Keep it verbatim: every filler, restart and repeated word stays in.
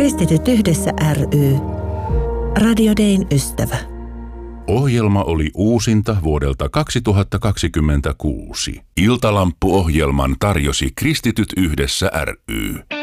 Kristityt yhdessä ry. Radio Dayn ystävä. Ohjelma oli uusinta vuodelta kaksituhattakaksikymmentäkuusi. Iltalamppu-ohjelman tarjosi Kristityt yhdessä ry.